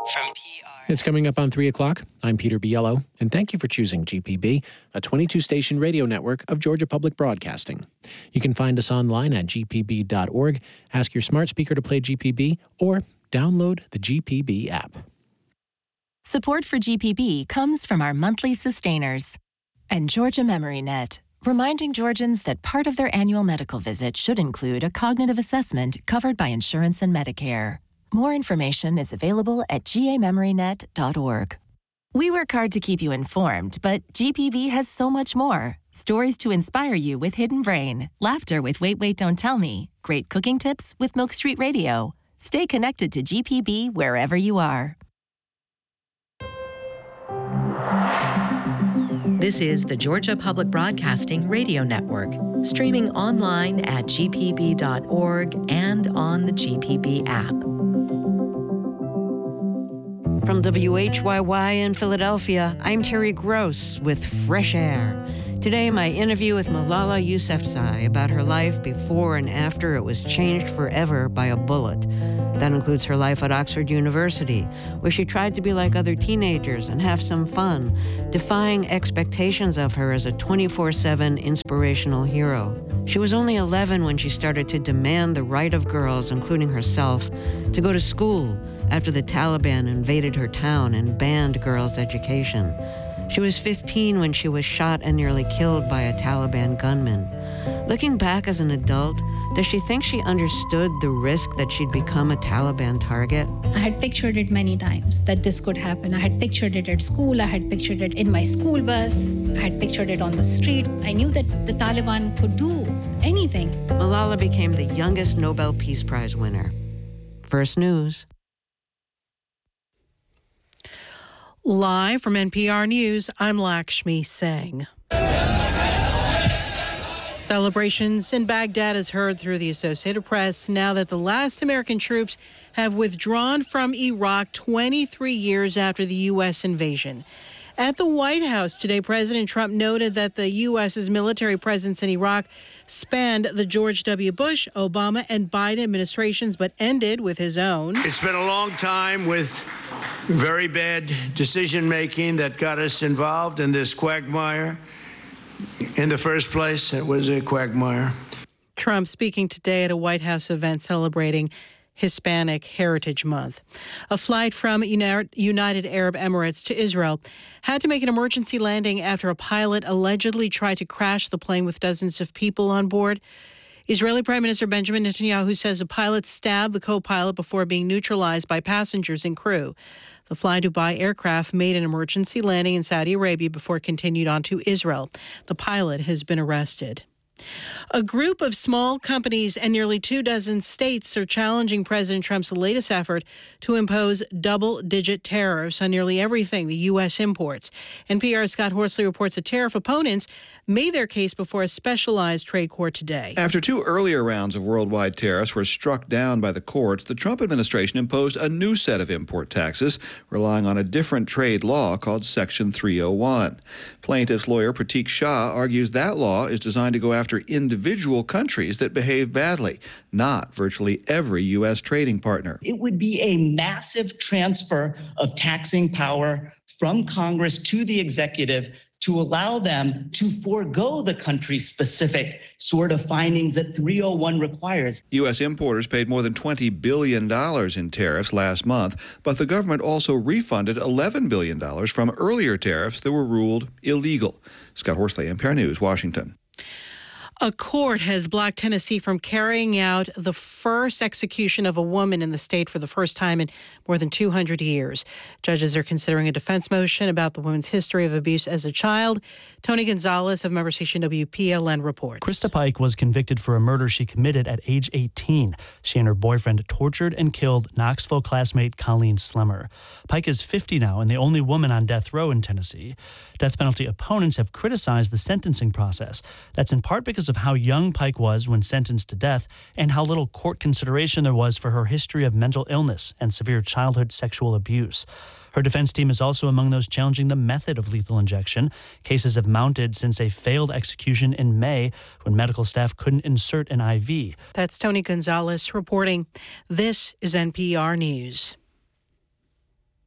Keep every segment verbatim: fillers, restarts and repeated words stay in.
From P R. It's coming up on three o'clock. I'm Peter Biello, and thank you for choosing G P B, a twenty-two station radio network of Georgia Public Broadcasting. You can find us online at g p b dot org, ask your smart speaker to play G P B, or download the G P B app. Support for G P B comes from our monthly sustainers and Georgia Memory Net, reminding Georgians that part of their annual medical visit should include a cognitive assessment covered by insurance and Medicare. More information is available at g a memory net dot org. We work hard to keep you informed, but G P B has so much more. Stories to inspire you with Hidden Brain, laughter with Wait, Wait, Don't Tell Me, great cooking tips with Milk Street Radio. Stay connected to G P B wherever you are. This is the Georgia Public Broadcasting Radio Network, streaming online at g p b dot org and on the G P B app. From W H Y Y in Philadelphia, I'm Terry Gross with Fresh Air. Today, my interview with Malala Yousafzai about her life before and after it was changed forever by a bullet. That includes her life at Oxford University, where she tried to be like other teenagers and have some fun, defying expectations of her as a twenty-four seven inspirational hero. She was only eleven when she started to demand the right of girls, including herself, to go to school after the Taliban invaded her town and banned girls' education. She was fifteen when she was shot and nearly killed by a Taliban gunman. Looking back as an adult, does she think she understood the risk that she'd become a Taliban target? I had pictured it many times, that this could happen. I had pictured it at school. I had pictured it in my school bus. I had pictured it on the street. I knew that the Taliban could do anything. Malala became the youngest Nobel Peace Prize winner. First News. Live from N P R News, I'm Lakshmi Singh. Celebrations in Baghdad is heard through the Associated Press now that the last American troops have withdrawn from Iraq twenty-three years after the U S invasion. At the White House today, President Trump noted that the U S's military presence in Iraq spanned the George W. Bush, Obama, and Biden administrations, but ended with his own. It's been a long time with very bad decision-making that got us involved in this quagmire. In the first place, it was a quagmire. Trump speaking today at a White House event celebrating Hispanic Heritage Month. A flight from United Arab Emirates to Israel had to make an emergency landing after a pilot allegedly tried to crash the plane with dozens of people on board. Israeli Prime Minister Benjamin Netanyahu says a pilot stabbed the co-pilot before being neutralized by passengers and crew. The Fly Dubai aircraft made an emergency landing in Saudi Arabia before it continued on to Israel. The pilot has been arrested. A group of small companies and nearly two dozen states are challenging President Trump's latest effort to impose double-digit tariffs on nearly everything the U S imports. N P R's Scott Horsley reports that tariff opponents made their case before a specialized trade court today. After two earlier rounds of worldwide tariffs were struck down by the courts, the Trump administration imposed a new set of import taxes, relying on a different trade law called Section three oh one. Plaintiff's lawyer Pratik Shah argues that law is designed to go after individual countries that behave badly, not virtually every U S trading partner. It would be a massive transfer of taxing power from Congress to the executive to allow them to forego the country-specific sort of findings that three oh one requires. U S importers paid more than twenty billion dollars in tariffs last month, but the government also refunded eleven billion dollars from earlier tariffs that were ruled illegal. Scott Horsley, N P R News, Washington. A court has blocked Tennessee from carrying out the first execution of a woman in the state for the first time in more than two hundred years. Judges are considering a defense motion about the woman's history of abuse as a child. Tony Gonzalez of member station W P L N reports. Krista Pike was convicted for a murder she committed at age eighteen. She and her boyfriend tortured and killed Knoxville classmate Colleen Slemmer. Pike is fifty now and the only woman on death row in Tennessee. Death penalty opponents have criticized the sentencing process. That's in part because of how young Pike was when sentenced to death and how little court consideration there was for her history of mental illness and severe childhood sexual abuse. Her defense team is also among those challenging the method of lethal injection. Cases have mounted since a failed execution in May when medical staff couldn't insert an I V. That's Tony Gonzalez reporting. This is N P R News.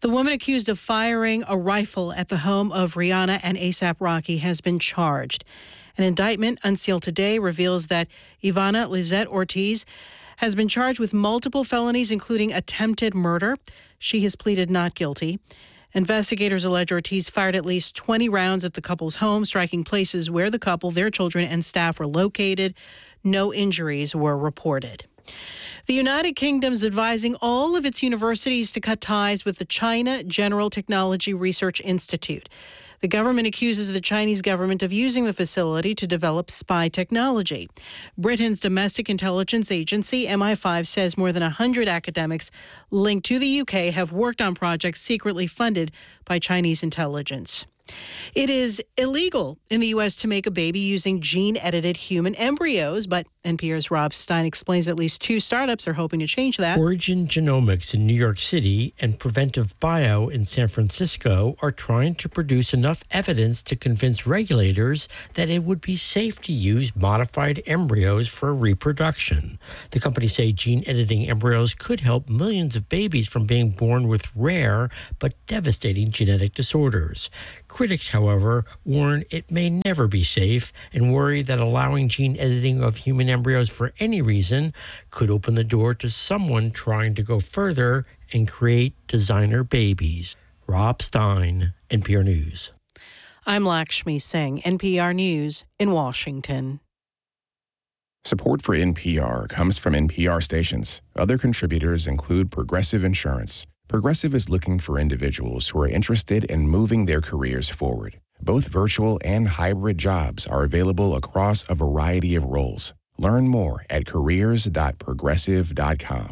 The woman accused of firing a rifle at the home of Rihanna and A$AP Rocky has been charged. An indictment unsealed today reveals that Ivana Lizette Ortiz has been charged with multiple felonies, including attempted murder. She has pleaded not guilty. Investigators allege Ortiz fired at least twenty rounds at the couple's home, striking places where the couple, their children, and staff were located. No injuries were reported. The United Kingdom's advising all of its universities to cut ties with the China General Technology Research Institute. The government accuses the Chinese government of using the facility to develop spy technology. Britain's domestic intelligence agency, M I five, says more than one hundred academics linked to the U K have worked on projects secretly funded by Chinese intelligence. It is illegal in the U S to make a baby using gene-edited human embryos, but N P R's Rob Stein explains at least two startups are hoping to change that. Origin Genomics in New York City and Preventive Bio in San Francisco are trying to produce enough evidence to convince regulators that it would be safe to use modified embryos for reproduction. The companies say gene-editing embryos could help millions of babies from being born with rare but devastating genetic disorders. Critics, however, warn it may never be safe and worry that allowing gene editing of human embryos for any reason could open the door to someone trying to go further and create designer babies. Rob Stein, N P R News. I'm Lakshmi Singh, N P R News in Washington. Support for N P R comes from N P R stations. Other contributors include Progressive Insurance. Progressive is looking for individuals who are interested in moving their careers forward. Both virtual and hybrid jobs are available across a variety of roles. Learn more at careers dot progressive dot com.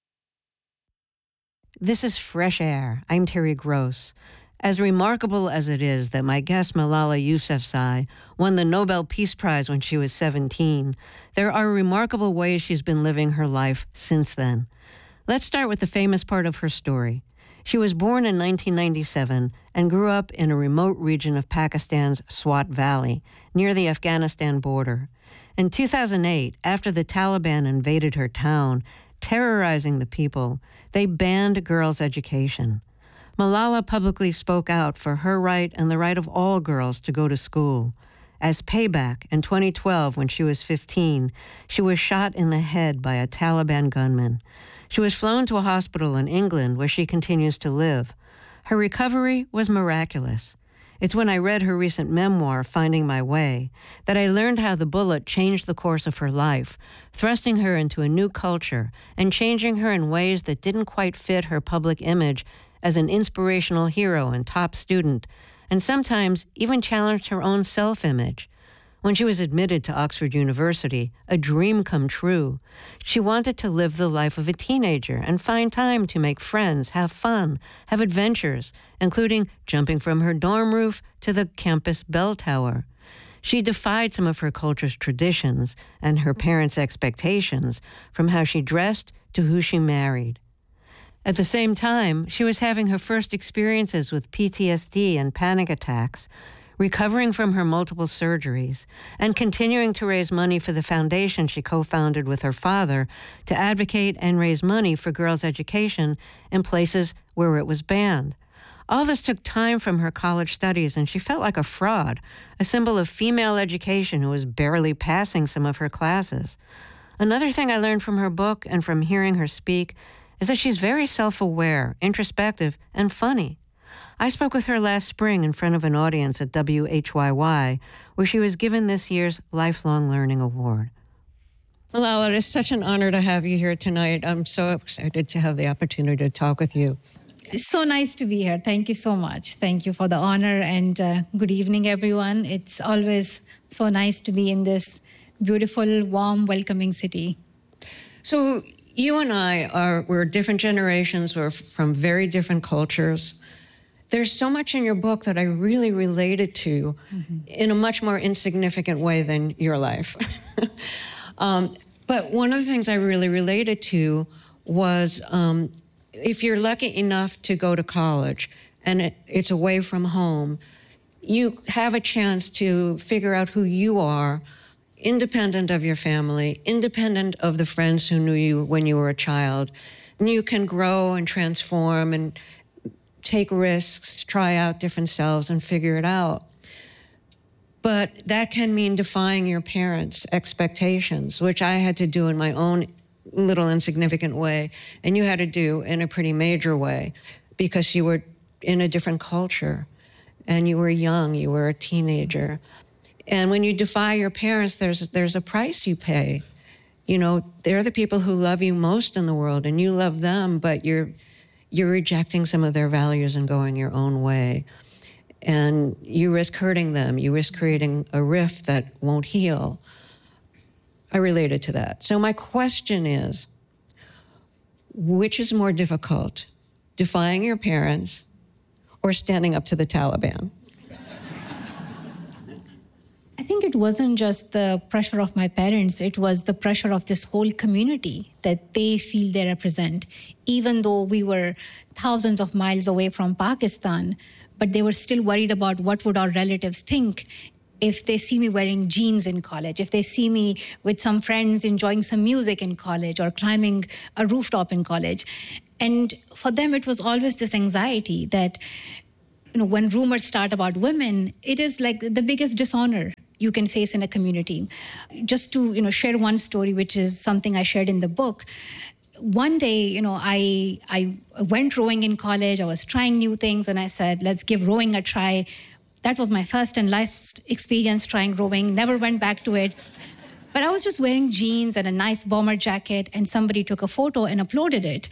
This is Fresh Air. I'm Terry Gross. As remarkable as it is that my guest Malala Yousafzai won the Nobel Peace Prize when she was seventeen, there are remarkable ways she's been living her life since then. Let's start with the famous part of her story. She was born in nineteen ninety-seven and grew up in a remote region of Pakistan's Swat Valley, near the Afghanistan border. In two thousand eight, after the Taliban invaded her town, terrorizing the people, they banned girls' education. Malala publicly spoke out for her right and the right of all girls to go to school. As payback, in twenty twelve, when she was fifteen, she was shot in the head by a Taliban gunman. She was flown to a hospital in England where she continues to live. Her recovery was miraculous. It's when I read her recent memoir, Finding My Way, that I learned how the bullet changed the course of her life, thrusting her into a new culture and changing her in ways that didn't quite fit her public image as an inspirational hero and top student, and sometimes even challenged her own self-image. When she was admitted to Oxford University, a dream come true, she wanted to live the life of a teenager and find time to make friends, have fun, have adventures, including jumping from her dorm roof to the campus bell tower. She defied some of her culture's traditions and her parents' expectations, from how she dressed to who she married. At the same time, she was having her first experiences with P T S D and panic attacks, recovering from her multiple surgeries, and continuing to raise money for the foundation she co-founded with her father to advocate and raise money for girls' education in places where it was banned. All this took time from her college studies, and she felt like a fraud, a symbol of female education who was barely passing some of her classes. Another thing I learned from her book and from hearing her speak is that she's very self-aware, introspective, and funny. I spoke with her last spring in front of an audience at W H Y Y, where she was given this year's Lifelong Learning Award. Malala, it is such an honor to have you here tonight. I'm so excited to have the opportunity to talk with you. It's so nice to be here. Thank you so much. Thank you for the honor, and uh, good evening, everyone. It's always so nice to be in this beautiful, warm, welcoming city. So you and I are, we're different generations. We're from very different cultures. There's so much in your book that I really related to mm-hmm. in a much more insignificant way than your life. um, but one of the things I really related to was um, if you're lucky enough to go to college and it, it's away from home, you have a chance to figure out who you are, independent of your family, independent of the friends who knew you when you were a child. And you can grow and transform and take risks, try out different selves and figure it out. But that can mean defying your parents' expectations, which I had to do in my own little insignificant way, and you had to do in a pretty major way because you were in a different culture and you were young, you were a teenager. And when you defy your parents, there's there's a price you pay. You know, they're the people who love you most in the world, and you love them, but you're you're rejecting some of their values and going your own way. And you risk hurting them. You risk creating a rift that won't heal. I related to that. So my question is, which is more difficult, defying your parents or standing up to the Taliban? I think it wasn't just the pressure of my parents, it was the pressure of this whole community that they feel they represent. Even though we were thousands of miles away from Pakistan, but they were still worried about what would our relatives think if they see me wearing jeans in college, if they see me with some friends enjoying some music in college or climbing a rooftop in college. And for them, it was always this anxiety that, you know, when rumors start about women, it is like the biggest dishonor you can face in a community. Just to, you know, share one story, which is something I shared in the book. One day, you know, I I went rowing in college. I was trying new things, and I said, let's give rowing a try. That was my first and last experience trying rowing. Never went back to it. But I was just wearing jeans and a nice bomber jacket, and somebody took a photo and uploaded it.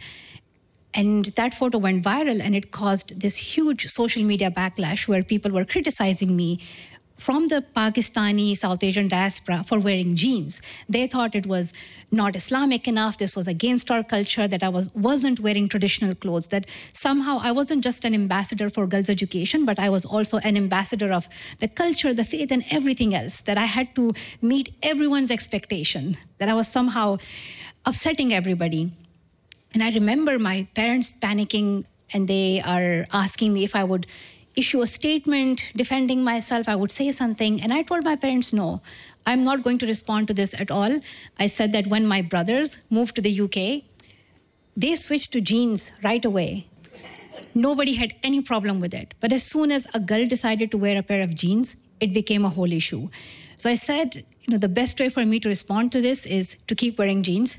And that photo went viral, and it caused this huge social media backlash where people were criticizing me from the Pakistani South Asian diaspora for wearing jeans. They thought it was not Islamic enough. This was against our culture, that I was, wasn't wearing traditional clothes, that somehow I wasn't just an ambassador for girls' education, but I was also an ambassador of the culture, the faith, and everything else, that I had to meet everyone's expectation, that I was somehow upsetting everybody. And I remember my parents panicking, and they are asking me if I would issue a statement defending myself, I would say something. And I told my parents, no, I'm not going to respond to this at all. I said that when my brothers moved to the U K, they switched to jeans right away. Nobody had any problem with it. But as soon as a girl decided to wear a pair of jeans, it became a whole issue. So I said, you know, the best way for me to respond to this is to keep wearing jeans.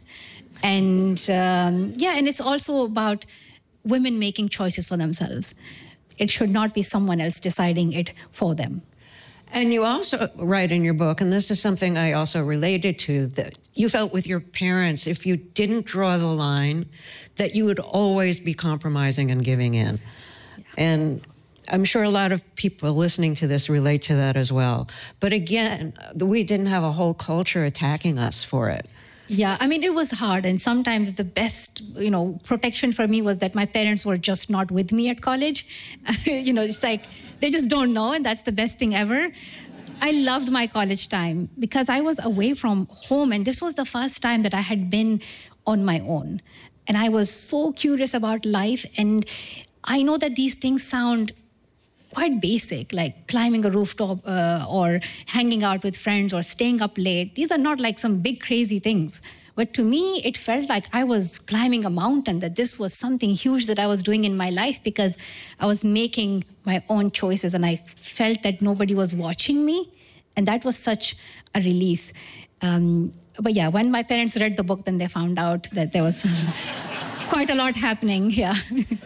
And um, yeah, and it's also about women making choices for themselves. It should not be someone else deciding it for them. And you also write in your book, and this is something I also related to, that you felt with your parents, if you didn't draw the line, that you would always be compromising and giving in. Yeah. And I'm sure a lot of people listening to this relate to that as well. But again, we didn't have a whole culture attacking us for it. Yeah, I mean, it was hard. And sometimes the best, you know, protection for me was that my parents were just not with me at college. You know, it's like, they just don't know. And that's the best thing ever. I loved my college time because I was away from home. And this was the first time that I had been on my own. And I was so curious about life. And I know that these things sound quite basic, like climbing a rooftop uh, or hanging out with friends or staying up late. These are not like some big crazy things. But to me, it felt like I was climbing a mountain, that this was something huge that I was doing in my life because I was making my own choices and I felt that nobody was watching me. And that was such a relief. Um, but yeah, when my parents read the book, then they found out that there was quite a lot happening. Yeah.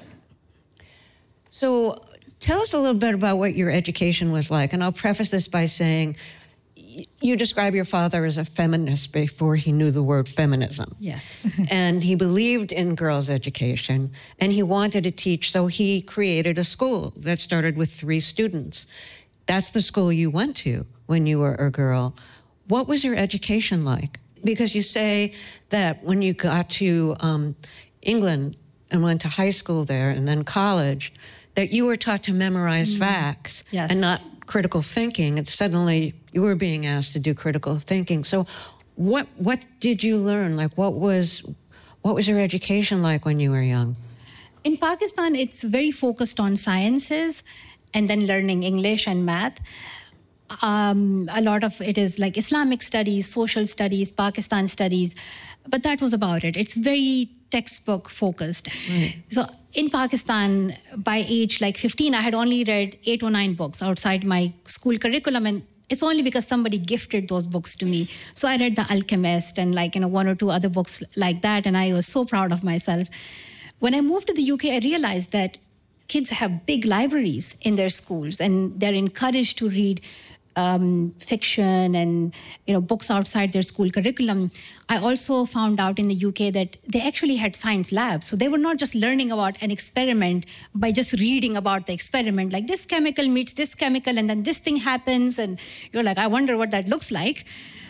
So tell us a little bit about what your education was like. And I'll preface this by saying you describe your father as a feminist before he knew the word feminism. Yes. And he believed in girls' education, and he wanted to teach, so he created a school that started with three students. That's the school you went to when you were a girl. What was your education like? Because you say that when you got to um, England and went to high school there and then college, that you were taught to memorize mm. facts yes. and not critical thinking, and suddenly you were being asked to do critical thinking. So what what did you learn? Like, what was what was your education like when you were young? In Pakistan, it's very focused on sciences and then learning English and math. Um, a lot of it is like Islamic studies, social studies, Pakistan studies, but that was about it. It's very textbook focused. Right. So in Pakistan, by age like fifteen, I had only read eight or nine books outside my school curriculum, and it's only because somebody gifted those books to me. So I read The Alchemist and like, you know, one or two other books like that, and I was so proud of myself. When I moved to the U K, I realized that kids have big libraries in their schools, and they're encouraged to read um, fiction and, you know, books outside their school curriculum. I also found out in the U K that they actually had science labs. So they were not just learning about an experiment by just reading about the experiment, like this chemical meets this chemical and then this thing happens. And you're like, I wonder what that looks like.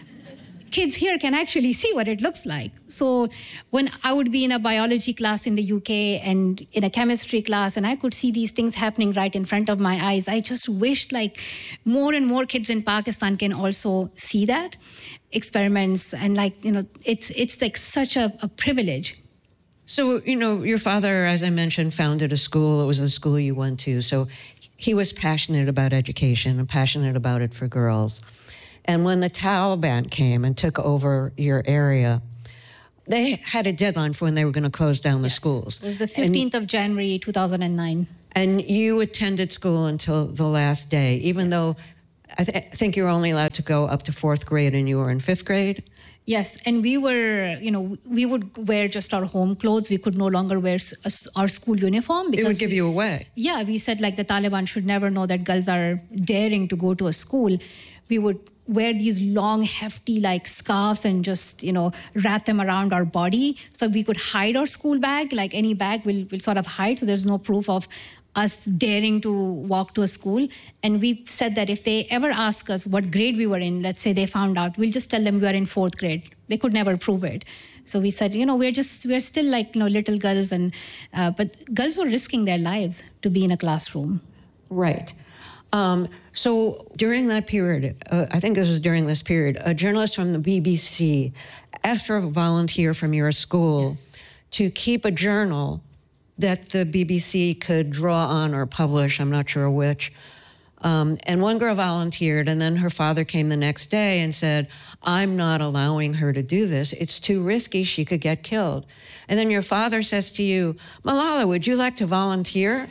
Kids here can actually see what it looks like. So when I would be in a biology class in the U K and in a chemistry class, and I could see these things happening right in front of my eyes, I just wished like more and more kids in Pakistan can also see that experiments. And like, you know, it's it's like such a, a privilege. So, you know, your father, as I mentioned, founded a school. It was the school you went to. So he was passionate about education and passionate about it for girls. And when the Taliban came and took over your area, they had a deadline for when they were going to close down the yes. schools. It was the fifteenth and, of January, two thousand nine. And you attended school until the last day, even yes. though I th- think you were only allowed to go up to fourth grade and you were in fifth grade? Yes, and we were, you know, we would wear just our home clothes. We could no longer wear s- our school uniform. Because it would give we, you away. Yeah, we said like the Taliban should never know that girls are daring to go to a school. We would wear these long, hefty like scarves and just, you know, wrap them around our body so we could hide our school bag. Like any bag will will sort of hide, so there's no proof of us daring to walk to a school. And we said that if they ever ask us what grade we were in, let's say they found out, we'll just tell them we are in fourth grade. They could never prove it. So we said, you know, we're just, we're still like, you know, little girls. And uh, but girls were risking their lives to be in a classroom. Right. Um, so during that period, uh, I think this was during this period, a journalist from the B B C asked for a volunteer from your school yes. to keep a journal that the B B C could draw on or publish, I'm not sure which. Um, and one girl volunteered, and then her father came the next day and said, I'm not allowing her to do this. It's too risky. She could get killed. And then your father says to you, Malala, would you like to volunteer?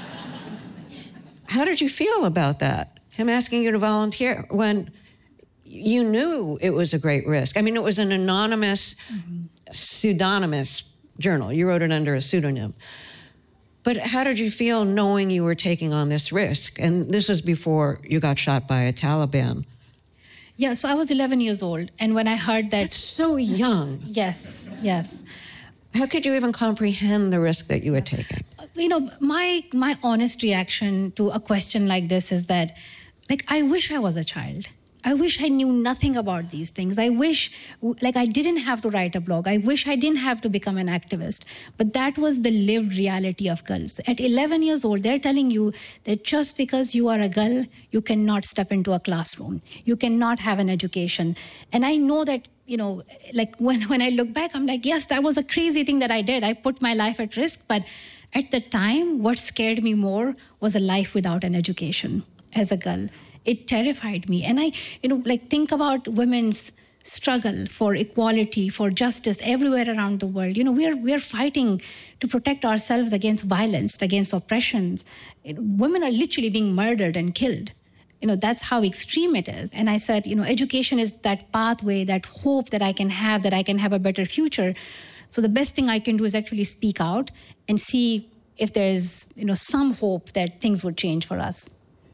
How did you feel about that? Him asking you to volunteer when you knew it was a great risk. I mean, it was an anonymous, mm-hmm. pseudonymous journal. You wrote it under a pseudonym. But how did you feel knowing you were taking on this risk? And this was before you got shot by a Taliban. Yeah, so I was eleven years old. And when I heard that... That's so young. Yes, yes. How could you even comprehend the risk that you had taken? You know, my my honest reaction to a question like this is that, like, I wish I was a child. I wish I knew nothing about these things. I wish, like, I didn't have to write a blog. I wish I didn't have to become an activist. But that was the lived reality of girls. At eleven years old, they're telling you that just because you are a girl, you cannot step into a classroom. You cannot have an education. And I know that, you know, like, when, when I look back, I'm like, yes, that was a crazy thing that I did. I put my life at risk. But at the time, what scared me more was a life without an education as a girl. It terrified me. And I, you know, like, think about women's struggle for equality, for justice everywhere around the world. You know, we're we're fighting to protect ourselves against violence, against oppressions. Women are literally being murdered and killed. You know, that's how extreme it is. And I said, you know, education is that pathway, that hope that I can have, that I can have a better future. So the best thing I can do is actually speak out and see if there's, you know, some hope that things would change for us.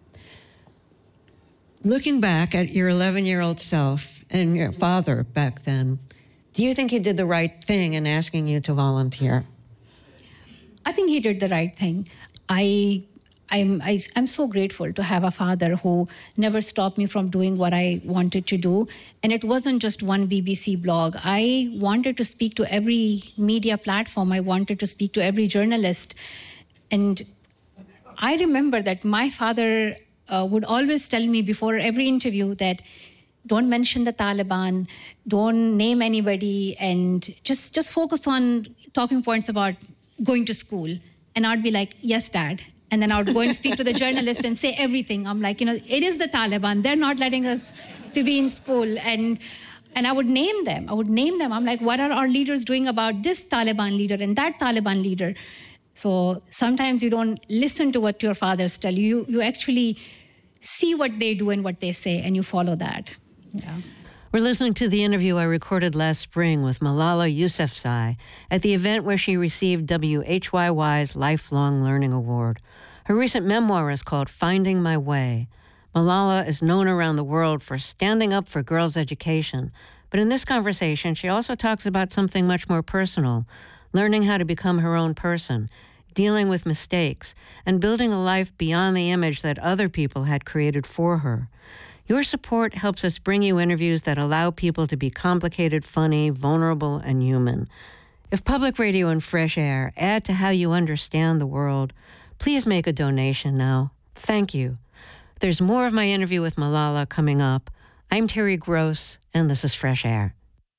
Looking back at your eleven-year-old self and your father back then, do you think he did the right thing in asking you to volunteer? I think he did the right thing. I, I'm, I, I'm so grateful to have a father who never stopped me from doing what I wanted to do. And it wasn't just one B B C blog. I wanted to speak to every media platform. I wanted to speak to every journalist. And I remember that my father Uh, would always tell me before every interview that don't mention the Taliban, don't name anybody, and just, just focus on talking points about going to school. And I'd be like, yes, Dad. And then I would go and speak to the journalist and say everything. I'm like, you know, it is the Taliban. They're not letting us to be in school. And And I would name them. I would name them. I'm like, what are our leaders doing about this Taliban leader and that Taliban leader? So sometimes you don't listen to what your fathers tell you. You, you actually see what they do and what they say, and you follow that. Yeah. We're listening to the interview I recorded last spring with Malala Yousafzai at the event where she received W H Y Y's Lifelong Learning Award. Her recent memoir is called Finding My Way. Malala is known around the world for standing up for girls' education. But in this conversation, she also talks about something much more personal, learning how to become her own person, dealing with mistakes, and building a life beyond the image that other people had created for her. Your support helps us bring you interviews that allow people to be complicated, funny, vulnerable, and human. If Public Radio and Fresh Air add to how you understand the world, please make a donation now. Thank you. There's more of my interview with Malala coming up. I'm Terry Gross, and this is Fresh Air.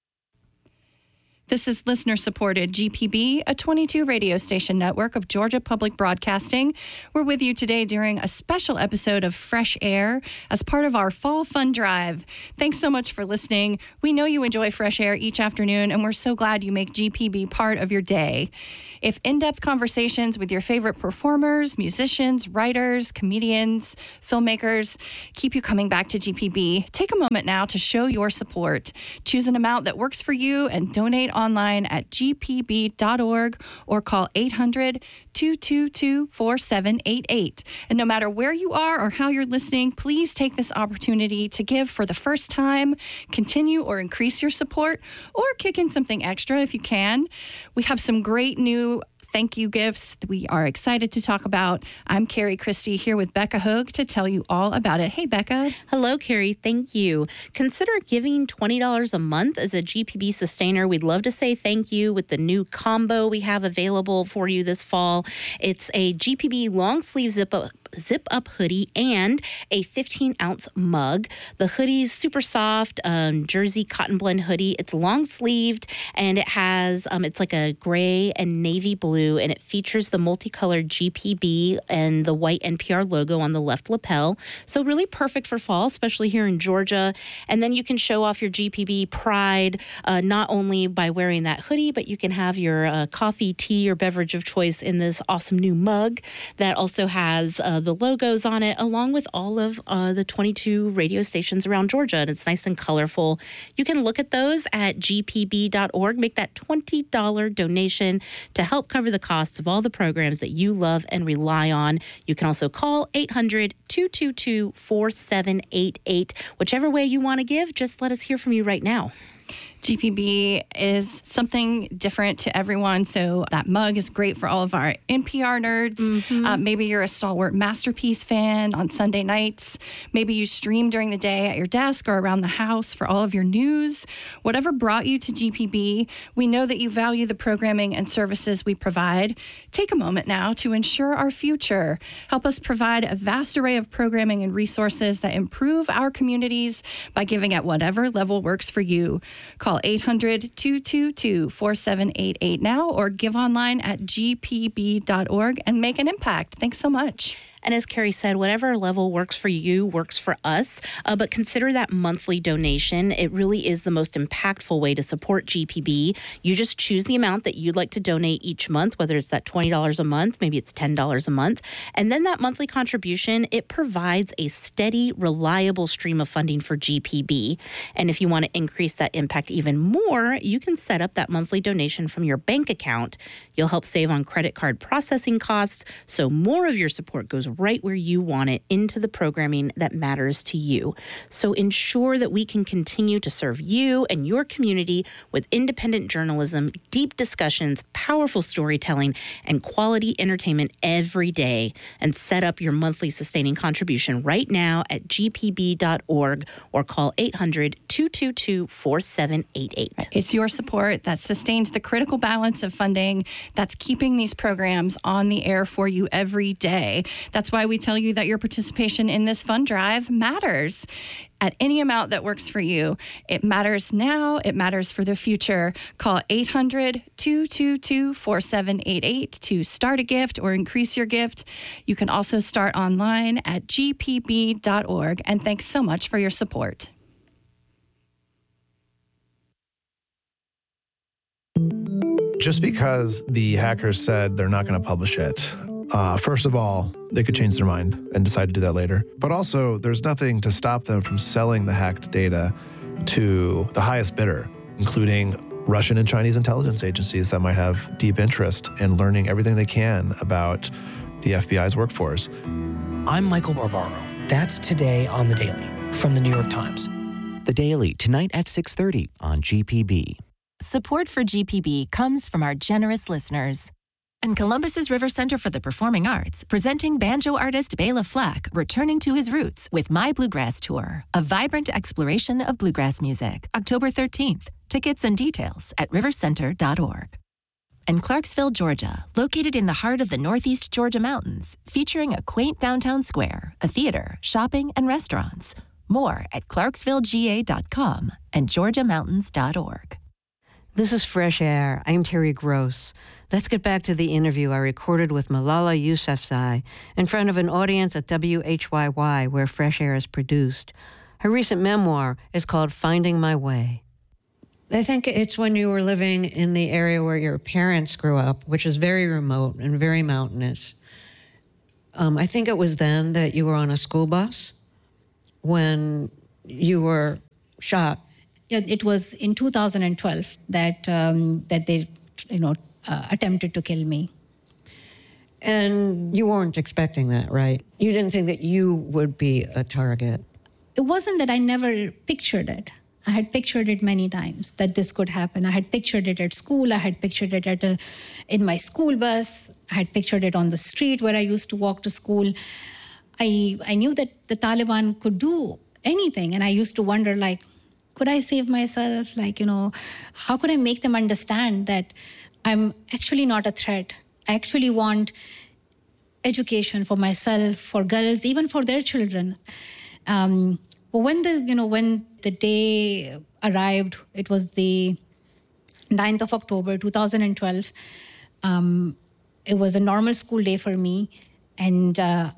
This is listener-supported G P B, a twenty-two radio station network of Georgia Public Broadcasting. We're with you today during a special episode of Fresh Air as part of our Fall Fun Drive. Thanks so much for listening. We know you enjoy Fresh Air each afternoon, and we're so glad you make G P B part of your day. If in-depth conversations with your favorite performers, musicians, writers, comedians, filmmakers keep you coming back to G P B, take a moment now to show your support. Choose an amount that works for you and donate online at g p b dot org or call eight hundred, two two two, four seven eight eight. And no matter where you are or how you're listening, please take this opportunity to give for the first time, continue or increase your support, or kick in something extra if you can. We have some great new thank you gifts that we are excited to talk about. I'm Carrie Christie here with Becca Hogue to tell you all about it. Hey, Becca. Hello, Carrie. Thank you. Consider giving twenty dollars a month as a G P B sustainer. We'd love to say thank you with the new combo we have available for you this fall. It's a G P B long sleeve zip up zip up hoodie and a fifteen ounce mug. The hoodie's super soft, um, jersey cotton blend hoodie. It's long sleeved and it has, um, it's like a gray and navy blue, and it features the multicolored G P B and the white N P R logo on the left lapel. So really perfect for fall, especially here in Georgia. And then you can show off your G P B pride, uh, not only by wearing that hoodie, but you can have your uh, coffee, tea, or beverage of choice in this awesome new mug that also has uh, the logos on it, along with all of uh, the twenty-two radio stations around Georgia. And it's nice and colorful. You can look at those at g p b dot org. Make that twenty dollars donation to help cover the costs of all the programs that you love and rely on. You can also call eight hundred, two two two, four seven eight eight. Whichever way you want to give, just let us hear from you right now. G P B is something different to everyone. So that mug is great for all of our N P R nerds. Mm-hmm. Uh, maybe you're a stalwart Masterpiece fan on Sunday nights. Maybe you stream during the day at your desk or around the house for all of your news. Whatever brought you to G P B, we know that you value the programming and services we provide. Take a moment now to ensure our future. Help us provide a vast array of programming and resources that improve our communities by giving at whatever level works for you. Call eight hundred, two two two, four seven eight eight now or give online at g p b dot org and make an impact. Thanks so much. And as Carrie said, whatever level works for you works for us. Uh, but consider that monthly donation. It really is the most impactful way to support G P B. You just choose the amount that you'd like to donate each month, whether it's that twenty dollars a month, maybe it's ten dollars a month. And then that monthly contribution, it provides a steady, reliable stream of funding for G P B. And if you want to increase that impact even more, you can set up that monthly donation from your bank account. You'll help save on credit card processing costs, so more of your support goes right where you want it, into the programming that matters to you. So ensure that we can continue to serve you and your community with independent journalism, deep discussions, powerful storytelling, and quality entertainment every day. And set up your monthly sustaining contribution right now at g p b dot org or call eight hundred, two two two, four seven eight eight. It's your support that sustains the critical balance of funding that's keeping these programs on the air for you every day. That's why we tell you that your participation in this fund drive matters. At any amount that works for you. It matters now. It matters for the future. Call eight hundred, two two two, four seven eight eight to start a gift or increase your gift. You can also start online at g p b dot org. And thanks so much for your support. just because the hackers said they're not going to publish it, uh, first of all, they could change their mind and decide to do that later. But also, there's nothing to stop them from selling the hacked data to the highest bidder, including Russian and Chinese intelligence agencies that might have deep interest in learning everything they can about the F B I's workforce. I'm Michael Barbaro. That's Today on The Daily from The New York Times. The Daily, tonight at six thirty on G P B. Support for G P B comes from our generous listeners. And Columbus's River Center for the Performing Arts, presenting banjo artist Bela Fleck returning to his roots with My Bluegrass Tour, a vibrant exploration of bluegrass music, October thirteenth. Tickets and details at river center dot org. And Clarksville, Georgia, located in the heart of the Northeast Georgia mountains, featuring a quaint downtown square, a theater, shopping, and restaurants. More at clarksville g a dot com and georgia mountains dot org. This is Fresh Air. I'm Terry Gross. Let's get back to the interview I recorded with Malala Yousafzai in front of an audience at W H Y Y, where Fresh Air is produced. Her recent memoir is called Finding My Way. I think it's when you were living in the area where your parents grew up, which is very remote and very mountainous. Um, I think it was then that you were on a school bus when you were shot. Yeah, it was in two thousand twelve that um, that they, you know, uh, attempted to kill me. And you weren't expecting that, right? You didn't think that you would be a target. It wasn't that I never pictured it. I had pictured it many times that this could happen. I had pictured it at school. I had pictured it at a, in my school bus. I had pictured it on the street where I used to walk to school. I I knew that the Taliban could do anything, and I used to wonder, like, could I save myself? Like, you know, how could I make them understand that I'm actually not a threat? I actually want education for myself, for girls, even for their children. Um, but when the, you know, when the day arrived, it was the ninth of October, two thousand twelve. Um, it was a normal school day for me. And, uh,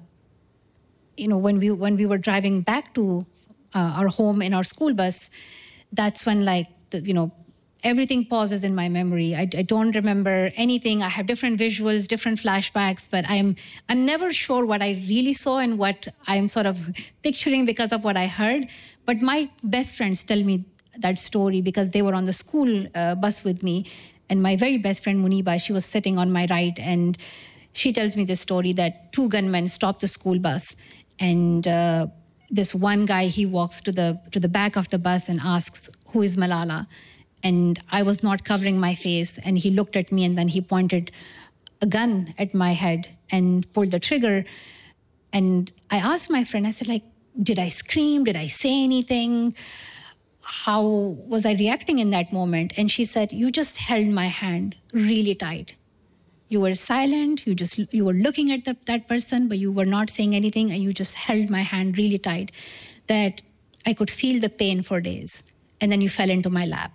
you know, when we, when we were driving back to Uh, our home in our school bus, that's when, like, the, you know, everything pauses in my memory. I, I don't remember anything. I have different visuals, different flashbacks, but I'm I'm never sure what I really saw and what I'm sort of picturing because of what I heard. But my best friends tell me that story because they were on the school uh, bus with me. And my very best friend, Muniba, she was sitting on my right, and she tells me this story that two gunmen stopped the school bus, and uh, this one guy, he walks to the to the back of the bus and asks, "Who is Malala?" And I was not covering my face, and he looked at me, and then he pointed a gun at my head and pulled the trigger. And I asked my friend, I said, like, did I scream? Did I say anything? How was I reacting in that moment? And she said, you just held my hand really tight. You were silent, you just you were looking at the, that person, but you were not saying anything, and you just held my hand really tight that I could feel the pain for days. And then you fell into my lap.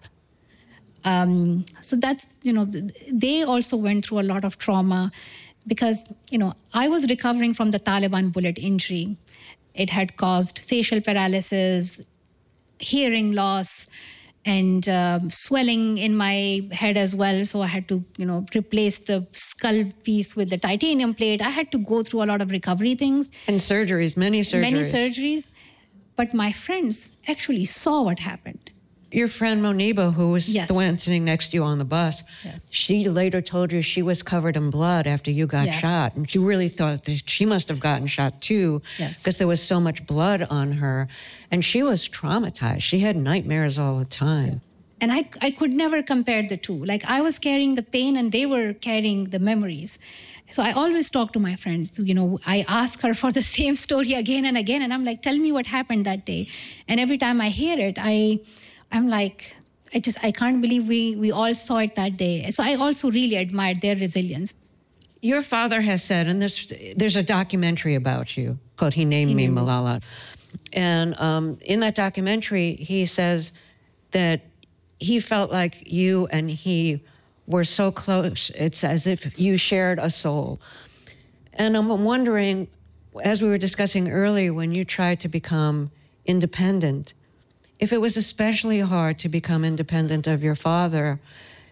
Um, so that's, you know, they also went through a lot of trauma because, you know, I was recovering from the Taliban bullet injury. It had caused facial paralysis, hearing loss, and um, swelling in my head as well. So I had to, you know, replace the skull piece with the titanium plate. I had to go through a lot of recovery things. And surgeries, many surgeries. Many surgeries. But my friends actually saw what happened. Your friend Moniba, who was Yes. the one sitting next to you on the bus, Yes. she later told you she was covered in blood after you got Yes. shot. And she really thought that she must have gotten shot too, Yes. because there was so much blood on her. And she was traumatized. She had nightmares all the time. And I, I could never compare the two. Like, I was carrying the pain and they were carrying the memories. So I always talk to my friends. You know, I ask her for the same story again and again. And I'm like, tell me what happened that day. And every time I hear it, I, I'm like, I just, I can't believe we, we all saw it that day. So I also really admired their resilience. Your father has said, and there's, there's a documentary about you called He Named He Me Named Me. Malala. And um, in that documentary, he says that he felt like you and he were so close. It's as if you shared a soul. And I'm wondering, as we were discussing earlier, when you tried to become independent, if it was especially hard to become independent of your father,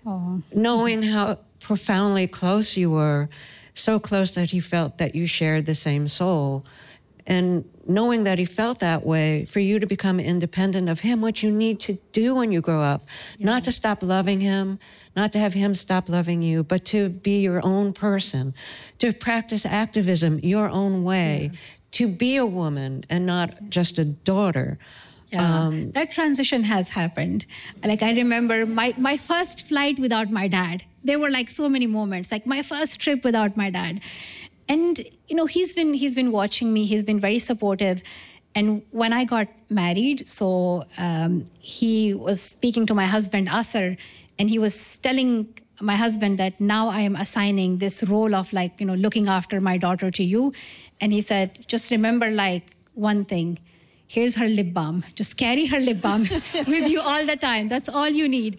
Oh. Knowing how profoundly close you were, so close that he felt that you shared the same soul. And knowing that he felt that way, for you to become independent of him, what you need to do when you grow up, yeah. not to stop loving him, not to have him stop loving you, but to be your own person, to practice activism your own way, yeah. to be a woman and not just a daughter. Yeah, um, that transition has happened. Like, I remember my, my first flight without my dad. There were like so many moments, like my first trip without my dad. And, you know, he's been he's been watching me. He's been very supportive. And when I got married, so um, he was speaking to my husband, Asar, and he was telling my husband that now I am assigning this role of, like, you know, looking after my daughter to you. And he said, just remember, like, one thing. Here's her lip balm. Just carry her lip balm with you all the time. That's all you need.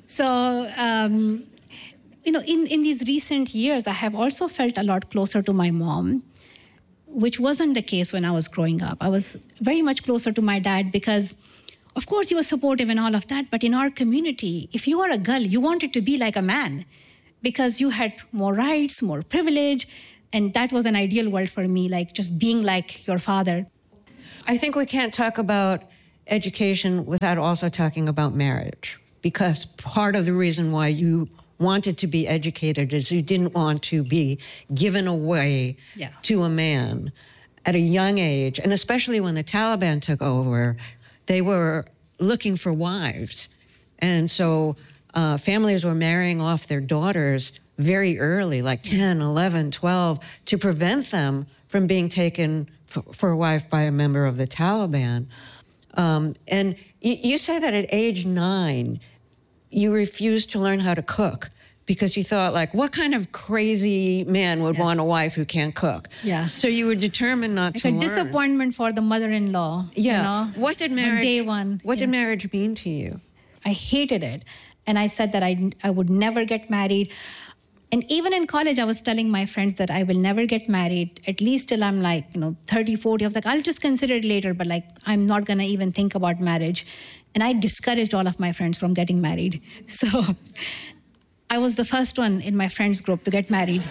So, um, you know, in, in these recent years, I have also felt a lot closer to my mom, which wasn't the case when I was growing up. I was very much closer to my dad because, of course, he was supportive and all of that. But in our community, if you are a girl, you wanted to be like a man because you had more rights, more privilege. And that was an ideal world for me, like just being like your father. I think we can't talk about education without also talking about marriage, because part of the reason why you wanted to be educated is you didn't want to be given away yeah. to a man at a young age. And especially when the Taliban took over, they were looking for wives. And so uh, families were marrying off their daughters very early, like ten, eleven, twelve, to prevent them from being taken for, for a wife by a member of the Taliban. Um, and you, you say that at age nine, you refused to learn how to cook because you thought, like, what kind of crazy man would yes. want a wife who can't cook? Yeah. So you were determined not like to a learn. Disappointment for the mother-in-law. Yeah. You know? What did marriage? On day one. What yeah. did marriage mean to you? I hated it, and I said that I I would never get married. And even in college, I was telling my friends that I will never get married, at least till I'm like, you know, thirty, forty. I was like, I'll just consider it later, but like, I'm not going to even think about marriage. And I discouraged all of my friends from getting married. So I was the first one in my friends group to get married.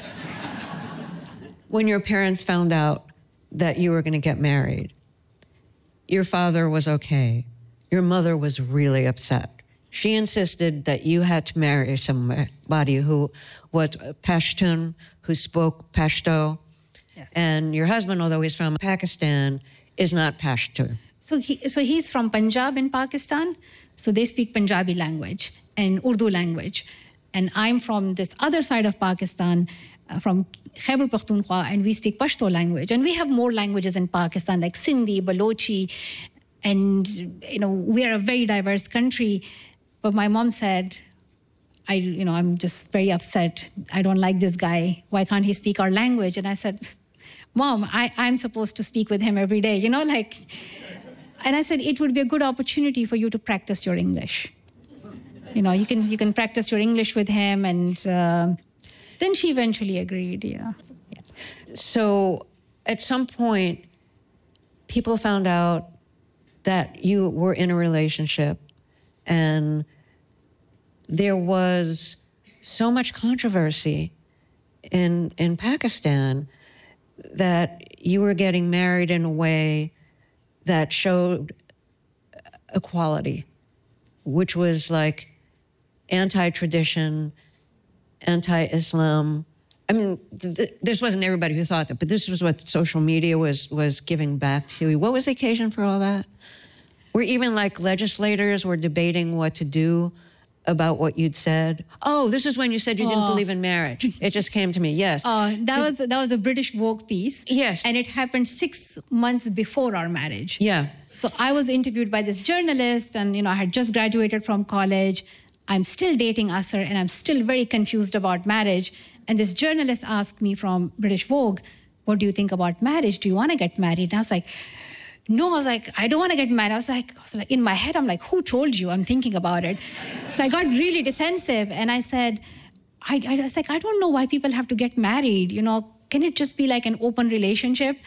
When your parents found out that you were going to get married, your father was okay. Your mother was really upset. She insisted that you had to marry somebody who was Pashtun, who spoke Pashto. Yes. And your husband, although he's from Pakistan, is not Pashto. So, he, so he's from Punjab in Pakistan. So they speak Punjabi language and Urdu language. And I'm from this other side of Pakistan, uh, from Khyber Pakhtunkhwa, and we speak Pashto language. And we have more languages in Pakistan, like Sindhi, Balochi. And, you know, we are a very diverse country. But my mom said, I, you know, I'm just very upset. I don't like this guy. Why can't he speak our language? And I said, Mom, I, I'm supposed to speak with him every day, you know, like, and I said, it would be a good opportunity for you to practice your English. You know, you can you can practice your English with him. And uh, then she eventually agreed, yeah. yeah. So at some point, people found out that you were in a relationship. And there was so much controversy in in Pakistan that you were getting married in a way that showed equality, which was like anti-tradition, anti-Islam. I mean, th- th- this wasn't everybody who thought that, but this was what social media was was giving back to you. What was the occasion for all that? Where even like legislators were debating what to do about what you'd said. Oh, this is when you said you didn't oh. believe in marriage. It just came to me. Yes. Oh, that was that was a British Vogue piece. Yes. And it happened six months before our marriage. Yeah. So I was interviewed by this journalist, and you know, I had just graduated from college. I'm still dating Asar, and I'm still very confused about marriage. And this journalist asked me from British Vogue, "What do you think about marriage? Do you want to get married?" And I was like, no, I was like, I don't want to get married. I was like, I was like, in my head, I'm like, who told you? I'm thinking about it. So I got really defensive, and I said, I, I was like, I don't know why people have to get married. You know, can it just be like an open relationship?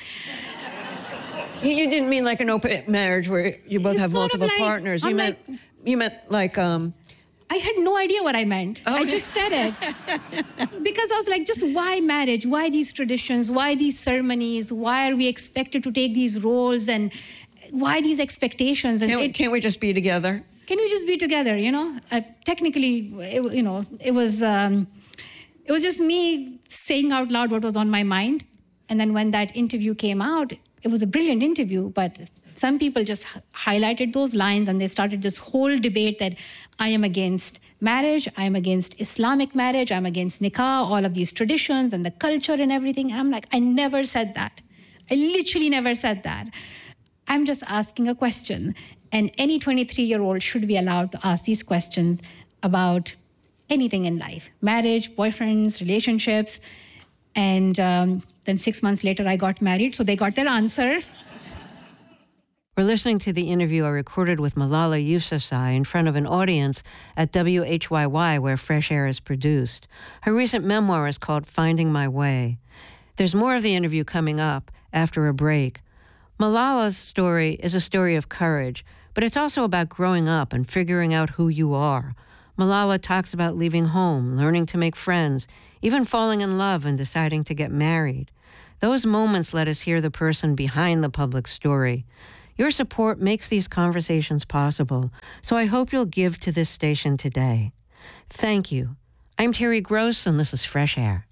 You, you didn't mean like an open marriage where you both It's have multiple like, partners. You I'm meant like, you meant like um, I had no idea what I meant. Okay. I just said it. Because I was like, just why marriage? Why these traditions? Why these ceremonies? Why are we expected to take these roles? And why these expectations? And can't, it, can't we just be together? Can we just be together, you know? Uh, technically, it, you know, it was, um, it was just me saying out loud what was on my mind. And then when that interview came out, it was a brilliant interview, but some people just highlighted those lines and they started this whole debate that I am against marriage, I am against Islamic marriage, I'm against nikah, all of these traditions and the culture and everything. And I'm like, I never said that. I literally never said that. I'm just asking a question. And any twenty-three-year-old should be allowed to ask these questions about anything in life, marriage, boyfriends, relationships. And um, then six months later, I got married, so they got their answer. We're listening to the interview I recorded with Malala Yousafzai in front of an audience at W H Y Y, where Fresh Air is produced. Her recent memoir is called Finding My Way. There's more of the interview coming up after a break. Malala's story is a story of courage, but it's also about growing up and figuring out who you are. Malala talks about leaving home, learning to make friends, even falling in love and deciding to get married. Those moments let us hear the person behind the public story. Your support makes these conversations possible, so I hope you'll give to this station today. Thank you. I'm Terry Gross, and this is Fresh Air.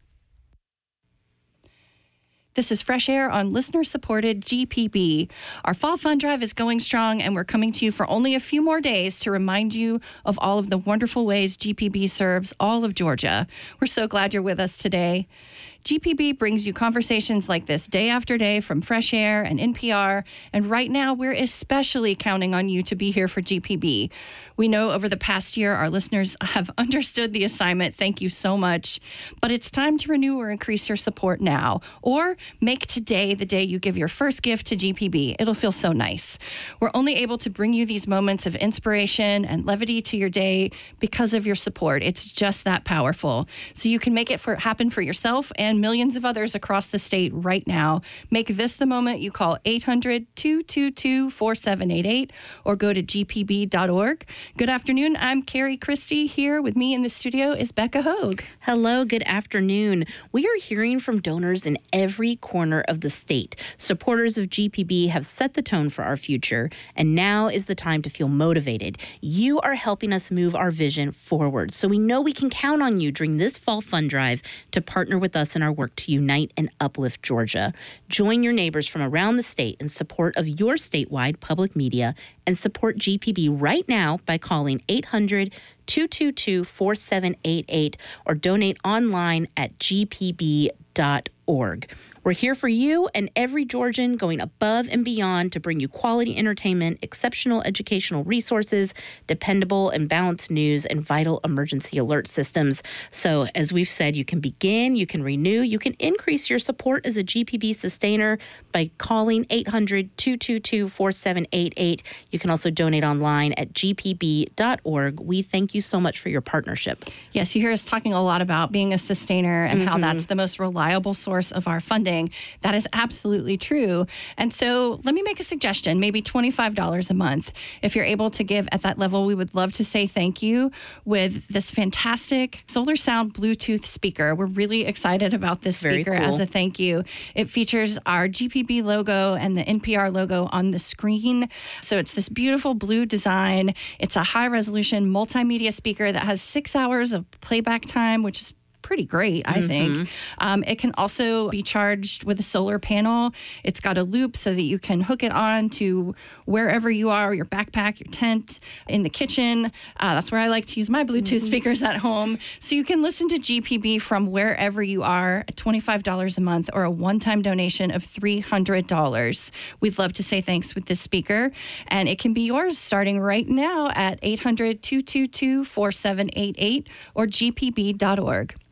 This is Fresh Air on listener-supported G P B. Our Fall Fund Drive is going strong, and we're coming to you for only a few more days to remind you of all of the wonderful ways G P B serves all of Georgia. We're so glad you're with us today. G P B brings you conversations like this day after day from Fresh Air and N P R, and right now we're especially counting on you to be here for G P B. We know over the past year our listeners have understood the assignment. Thank you so much. But it's time to renew or increase your support now, or make today the day you give your first gift to G P B. It'll feel so nice. We're only able to bring you these moments of inspiration and levity to your day because of your support. It's just that powerful. So you can make it for happen for yourself and and millions of others across the state right now. Make this the moment you call eight hundred, two two two, four seven eight eight or go to g p b dot org. Good afternoon. I'm Carrie Christie. Here with me in the studio is Becca Hogue. Hello. Good afternoon. We are hearing from donors in every corner of the state. Supporters of G P B have set the tone for our future, and now is the time to feel motivated. You are helping us move our vision forward, so we know we can count on you during this fall fund drive to partner with us in our work to unite and uplift Georgia. Join your neighbors from around the state in support of your statewide public media and support G P B right now by calling eight hundred, two two two, four seven eight eight or donate online at g p b dot org. We're here for you and every Georgian, going above and beyond to bring you quality entertainment, exceptional educational resources, dependable and balanced news, and vital emergency alert systems. So, as we've said, you can begin, you can renew, you can increase your support as a G P B sustainer by calling eight hundred, two two two, four seven eight eight. You can also donate online at g p b dot org. We thank you so much for your partnership. Yes, you hear us talking a lot about being a sustainer and mm-hmm. how that's the most reliable source of our funding. That is absolutely true. And so let me make a suggestion, maybe twenty-five dollars a month. If you're able to give at that level, we would love to say thank you with this fantastic Solar Sound Bluetooth speaker. We're really excited about this speaker cool. as a thank you. It features our G P B logo and the N P R logo on the screen. So it's this beautiful blue design. It's a high resolution multimedia speaker that has six hours of playback time, which is pretty great, I mm-hmm. think. Um, it can also be charged with a solar panel. It's got a loop so that you can hook it on to wherever you are, your backpack, your tent, in the kitchen. Uh, that's where I like to use my Bluetooth mm-hmm. speakers at home. So you can listen to G P B from wherever you are at twenty-five dollars a month or a one-time donation of three hundred dollars. We'd love to say thanks with this speaker, and it can be yours starting right now at eight hundred, two two two, four seven eight eight or g p b dot org.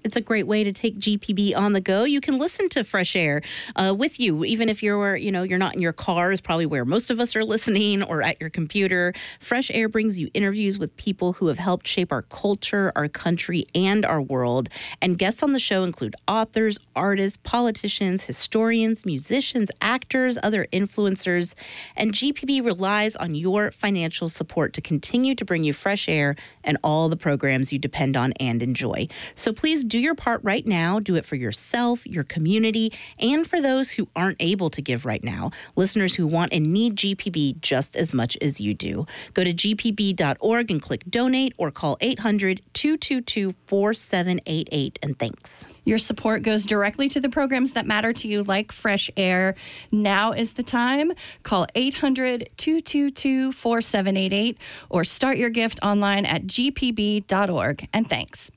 It's a great way to take G P B on the go. You can listen to Fresh Air uh, with you, even if you're, you know, you're not in your car, is probably where most of us are listening, or at your computer. Fresh Air brings you interviews with people who have helped shape our culture, our country, and our world. And guests on the show include authors, artists, politicians, historians, musicians, actors, other influencers. And G P B relies on your financial support to continue to bring you fresh air and all the programs you depend on and enjoy. So please do your part right now. Do it for yourself, your community, and for those who aren't able to give right now. Listeners who want and need G P B just as much as you do. Go to G P B dot org and click donate, or call eight hundred, two two two, four seven eight eight. And thanks. Your support goes directly to the programs that matter to you, like Fresh Air. Now is the time. Call eight hundred, two two two, four seven eight eight or start your gift online at G P B dot org. And thanks.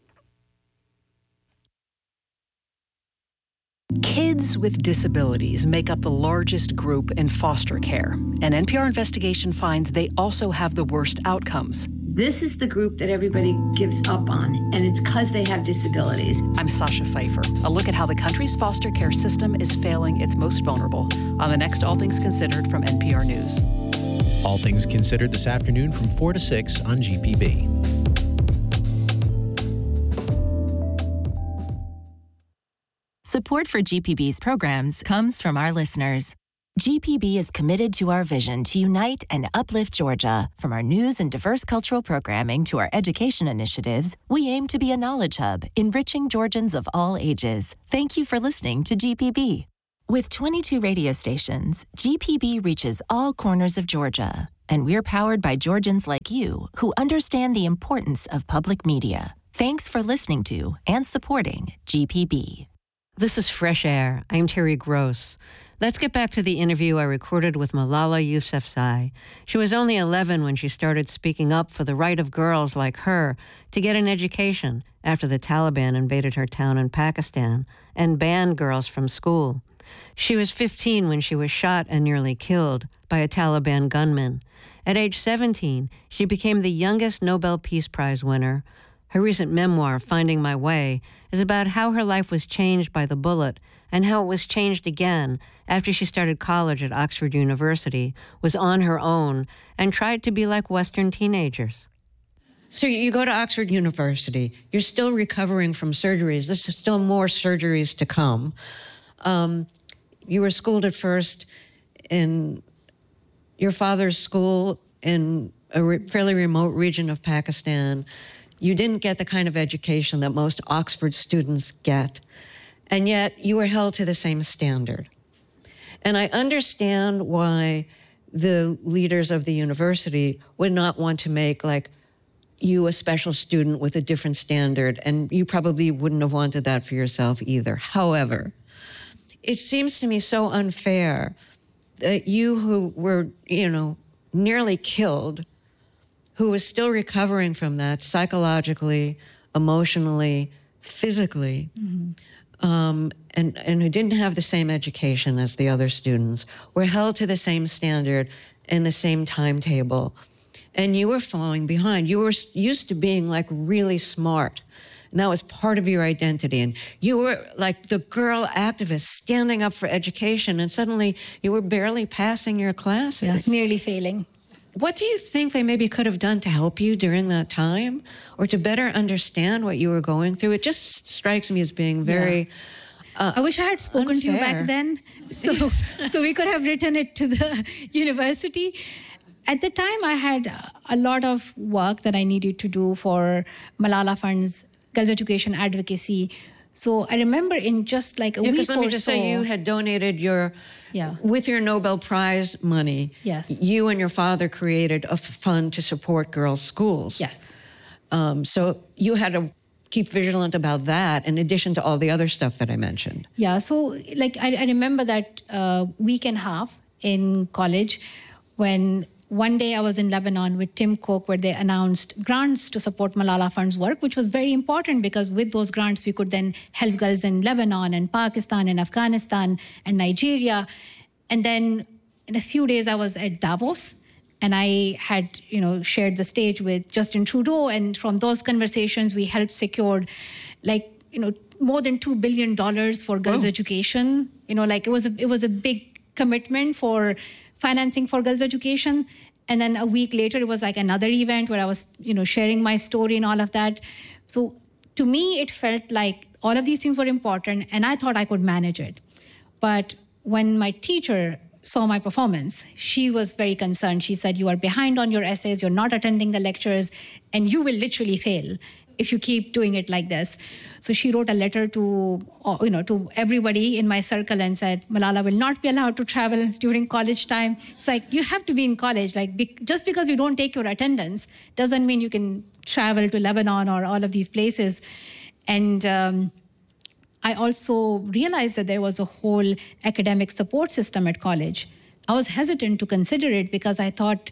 Kids with disabilities make up the largest group in foster care. An N P R investigation finds they also have the worst outcomes. This is the group that everybody gives up on, and it's because they have disabilities. I'm Sasha Pfeiffer. A look at how the country's foster care system is failing its most vulnerable on the next All Things Considered from N P R News. All Things Considered this afternoon from four to six on G P B. Support for G P B's programs comes from our listeners. G P B is committed to our vision to unite and uplift Georgia. From our news and diverse cultural programming to our education initiatives, we aim to be a knowledge hub, enriching Georgians of all ages. Thank you for listening to G P B. With twenty-two radio stations, G P B reaches all corners of Georgia, and we're powered by Georgians like you who understand the importance of public media. Thanks for listening to and supporting G P B. This is Fresh Air. I'm Terry Gross. Let's get back to the interview I recorded with Malala Yousafzai. She was only eleven when she started speaking up for the right of girls like her to get an education after the Taliban invaded her town in Pakistan and banned girls from school. She was fifteen when she was shot and nearly killed by a Taliban gunman. At age seventeen, she became the youngest Nobel Peace Prize winner. Her recent memoir, Finding My Way, is about how her life was changed by the bullet and how it was changed again after she started college at Oxford University, was on her own, and tried to be like Western teenagers. So you go to Oxford University. You're still recovering from surgeries. There's still more surgeries to come. Um, you were schooled at first in your father's school in a re- fairly remote region of Pakistan. You didn't get the kind of education that most Oxford students get, and yet you were held to the same standard. And I understand why the leaders of the university would not want to make, like, you a special student with a different standard, and you probably wouldn't have wanted that for yourself either. However, it seems to me so unfair that you who were, you know, nearly killed, who was still recovering from that psychologically, emotionally, physically, mm-hmm. um, and, and who didn't have the same education as the other students, were held to the same standard and the same timetable. And you were falling behind. You were used to being, like, really smart. And that was part of your identity. And you were like the girl activist standing up for education, and suddenly you were barely passing your classes. Yeah, nearly failing. What do you think they maybe could have done to help you during that time, or to better understand what you were going through? It just strikes me as being very yeah. uh, I wish I had spoken unfair. to you back then, so so we could have written it to the university. At the time, I had a lot of work that I needed to do for Malala Fund's girls' education advocacy. So I remember in just like a yeah, week or so... let me just say, you had donated your... Yeah. With your Nobel Prize money, yes. you and your father created a fund to support girls' schools. Yes. Um, so you had to keep vigilant about that, in addition to all the other stuff that I mentioned. Yeah, so like I, I remember that uh, week and a half in college when one day I was in Lebanon with Tim Cook, where they announced grants to support Malala Fund's work, which was very important because with those grants, we could then help girls in Lebanon and Pakistan and Afghanistan and Nigeria. And then in a few days, I was at Davos, and I had, you know, shared the stage with Justin Trudeau. And from those conversations, we helped secure like you know, more than two billion dollars for girls' oh. education. You know, like it was a, it was a big commitment for financing for girls' education. And then a week later, it was like another event where I was, you know, sharing my story and all of that. So to me, it felt like all of these things were important, and I thought I could manage it. But when my teacher saw my performance, she was very concerned. She said, you are behind on your essays, you're not attending the lectures, and you will literally fail if you keep doing it like this. So she wrote a letter to, you know, to everybody in my circle and said, Malala will not be allowed to travel during college time. It's like, you have to be in college. Like, be, just because you don't take your attendance doesn't mean you can travel to Lebanon or all of these places. And um, I also realized that there was a whole academic support system at college. I was hesitant to consider it because I thought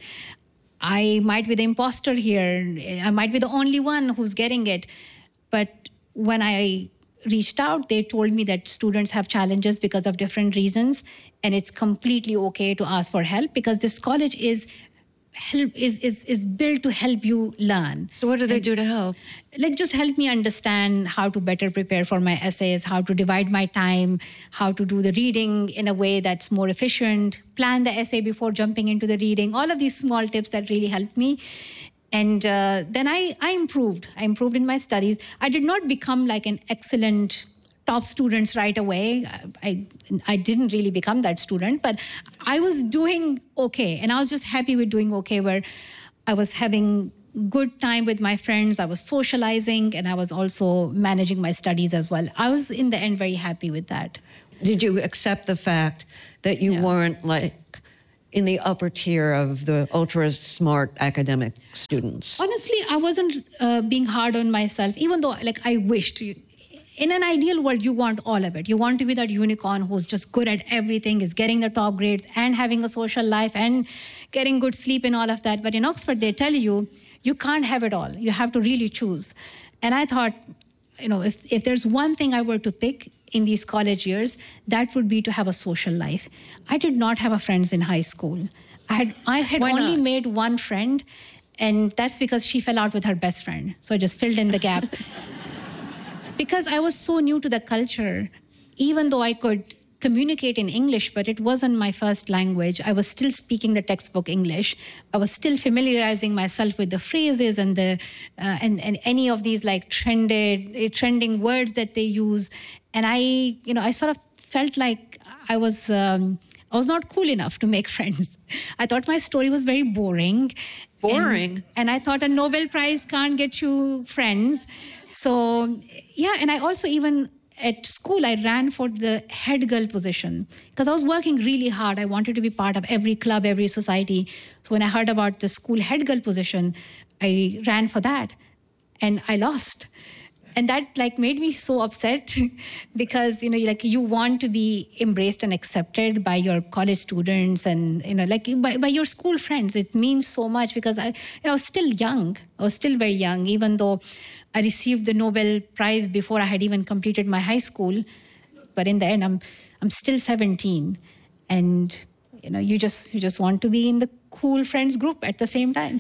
I might be the imposter here. I might be the only one who's getting it. But when I reached out, they told me that students have challenges because of different reasons, and it's completely okay to ask for help because this college is help is is is built to help you learn. So what do they and, do to help? Like, just help me understand how to better prepare for my essays, how to divide my time, how to do the reading in a way that's more efficient, plan the essay before jumping into the reading, all of these small tips that really helped me. And uh, then I, I improved. I improved in my studies. I did not become like an excellent top student right away. I, I didn't really become that student, but I was doing okay. And I was just happy with doing okay, where I was having good time with my friends, I was socializing, and I was also managing my studies as well. I was, in the end, very happy with that. Did you accept the fact that you yeah. weren't like in the upper tier of the ultra smart academic students? Honestly, I wasn't uh, being hard on myself, even though like I wished. In an ideal world, you want all of it. You want to be that unicorn who's just good at everything, is getting the top grades and having a social life and getting good sleep and all of that. But in Oxford, they tell you, you can't have it all. You have to really choose. And I thought, you know, if, if there's one thing I were to pick in these college years, that would be to have a social life. I did not have a friends in high school. I had I had Why only not? made one friend, and that's because she fell out with her best friend. So I just filled in the gap. Because I was so new to the culture, even though I could communicate in English, but it wasn't my first language. I was still speaking the textbook English. I was still familiarizing myself with the phrases and the uh, and, and any of these like trended trending words that they use. And I, you know, I sort of felt like I was um, I was not cool enough to make friends. I thought my story was very boring. Boring. And, and I thought a Nobel Prize can't get you friends. So yeah, and I also even at school, I ran for the head girl position because I was working really hard. I wanted to be part of every club, every society. So when I heard about the school head girl position, I ran for that and I lost. And that like made me so upset because, you know, like you want to be embraced and accepted by your college students and, you know, like by, by your school friends. It means so much because I, you know, I was still young. I was still very young, even though I received the Nobel Prize before I had even completed my high school. But in the end, I'm I'm still seventeen. And, you know, you just you just want to be in the cool friends group at the same time.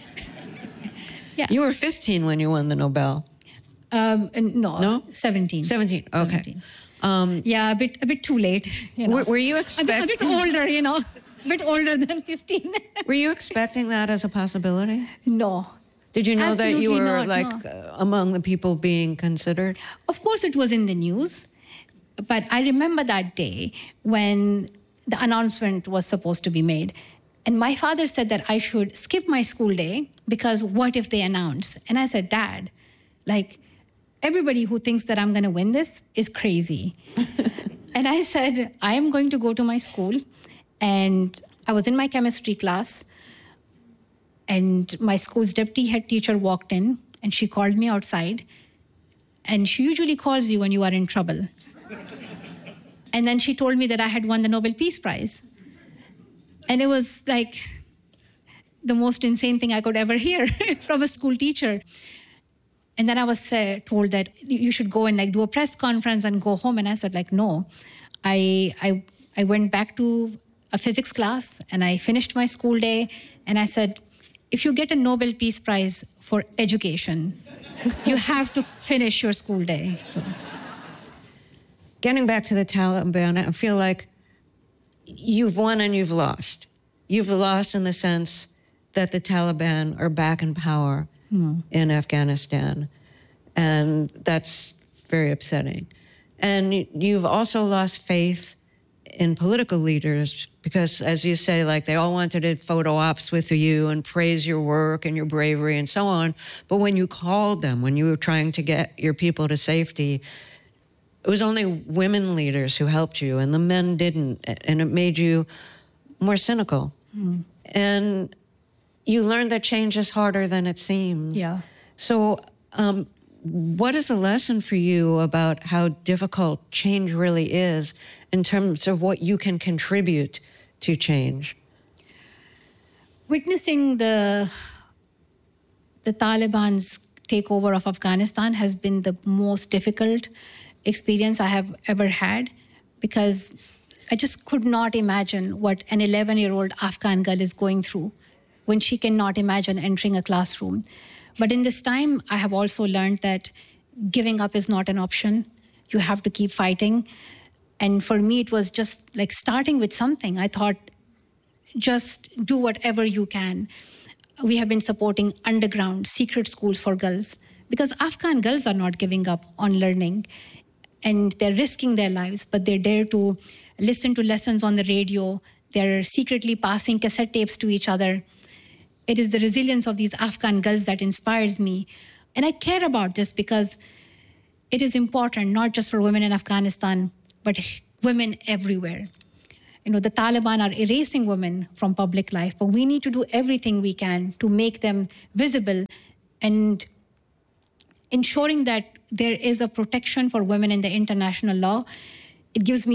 Yeah. You were fifteen when you won the Nobel. Um, no, no, seventeen. Seventeen. Okay. seventeen. Um, yeah, a bit, a bit too late. You know. Were, were you expecting? A bit, a bit older, you know, a bit older than fifteen. Were you expecting that as a possibility? No. Did you know Absolutely that you were not, like no. uh, among the people being considered? Of course, it was in the news, but I remember that day when the announcement was supposed to be made. And my father said that I should skip my school day because what if they announce? And I said, Dad, like, everybody who thinks that I'm going to win this is crazy. And I said, I am going to go to my school. And I was in my chemistry class. And my school's deputy head teacher walked in and she called me outside. And she usually calls you when you are in trouble. And then she told me that I had won the Nobel Peace Prize. And it was like the most insane thing I could ever hear from a school teacher. And then I was uh, told that you should go and like do a press conference and go home. And I said like, no. I, I, I went back to a physics class and I finished my school day. And I said, if you get a Nobel Peace Prize for education, you have to finish your school day. So. getting back to the Taliban, I feel like you've won and you've lost. You've lost in the sense that the Taliban are back in power hmm. in Afghanistan. And that's very upsetting. And you've also lost faith in political leaders because, as you say, like they all wanted to photo ops with you and praise your work and your bravery and so on. But when you called them, when you were trying to get your people to safety, it was only women leaders who helped you and the men didn't. And it made you more cynical. Mm. And you learned that change is harder than it seems. Yeah. So um, what is the lesson for you about how difficult change really is in terms of what you can contribute to change? Witnessing the the Taliban's takeover of Afghanistan has been the most difficult experience I have ever had, because I just could not imagine what an eleven-year-old Afghan girl is going through when she cannot imagine entering a classroom. But in this time, I have also learned that giving up is not an option. You have to keep fighting. And for me, it was just like starting with something. I thought, just do whatever you can. We have been supporting underground secret schools for girls because Afghan girls are not giving up on learning and they're risking their lives, but they dare to listen to lessons on the radio. They're secretly passing cassette tapes to each other. It is the resilience of these Afghan girls that inspires me. And I care about this because it is important, not just for women in Afghanistan, but women everywhere. You know, the Taliban are erasing women from public life, but we need to do everything we can to make them visible and ensuring that there is a protection for women in the international law. It gives me